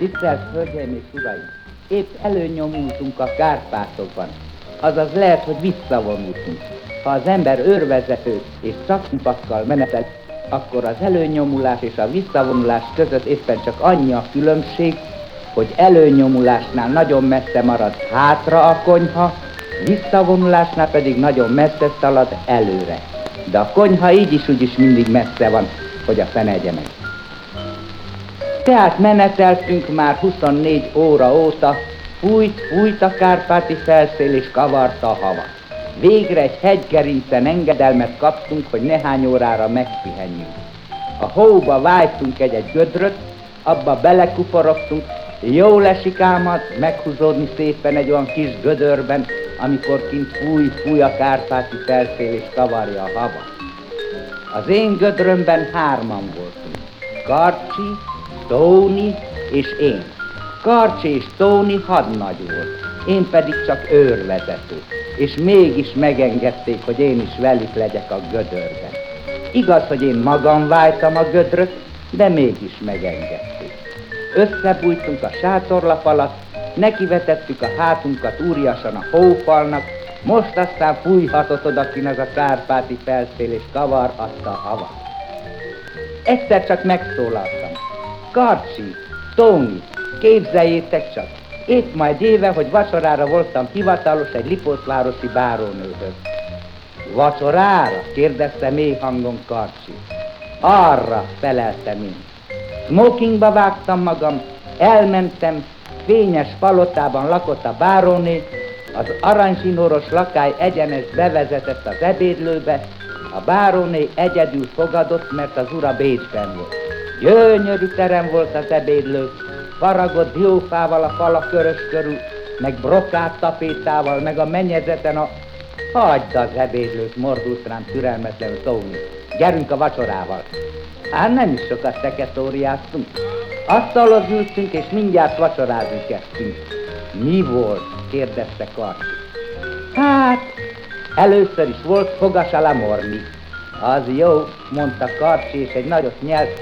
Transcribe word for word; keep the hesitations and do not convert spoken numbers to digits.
Tisztelt Hölgyeim és Uraim! Épp előnyomultunk a Kárpátokban, azaz lehet, hogy visszavonultunk. Ha az ember őrvezető és szakmpakkal menetel, akkor az előnyomulás és a visszavonulás között éppen csak annyi a különbség, hogy előnyomulásnál nagyon messze marad hátra a konyha, visszavonulásnál pedig nagyon messze szalad előre. De a konyha így is úgy is mindig messze van, hogy a fene egye meg. Tehát meneteltünk már huszonnégy óra óta, fújt, fújt a kárpáti felszél és kavarta a havat. Végre egy hegygerincen engedelmet kaptunk, hogy néhány órára megpihenjünk. A hóba vájtunk egy-egy gödröt, abba belekuporogtunk, jól esik ám az meghúzódni szépen egy olyan kis gödörben, amikor kint fúj, fúj a kárpáti felszél és kavarja a havat. Az én gödrömben hárman voltunk, Karcsi, Tóni és én. Karcsi és Tóni hadnagy volt, én pedig csak őrvezető, és mégis megengedték, hogy én is velük legyek a gödörben. Igaz, hogy én magam vájtam a gödröt, de mégis megengedték. Összebújtunk a sátorlap alatt, nekivetettük a hátunkat úriasan a hófalnak, most aztán fújhatott odakin az a kárpáti felszél, és kavarhatta a havat. Egyszer csak megszólaltam. Karcsi, Tóni, képzeljétek csak, épp majd éve, hogy vacsorára voltam hivatalos egy lipótvárosi bárónőhöz. Vacsorára? kérdezte mély hangon Karcsi. Arra, feleltem én. Smokingba vágtam magam, elmentem, fényes palotában lakott a báróné, az aranyzsinóros lakály egyenes bevezetett az ebédlőbe, a báróné egyedül fogadott, mert az ura Bécsben volt. Gyönyörű terem volt az ebédlő, faragott diófával a fala körös körül, meg brokát tapétával, meg a mennyezeten a... Hagyd az ebédlőt, mordult rám türelmetlenül Tóni. Gyerünk a vacsorával. Hát nem is sokat szeketóriáztunk. Asztalhoz ültünk, és mindjárt vacsorázni kezdtünk. Mi volt? kérdezte Karcsi. Hát, először is volt fogas a la morni. Az jó, mondta Karcsi, és egy nagyot nyelt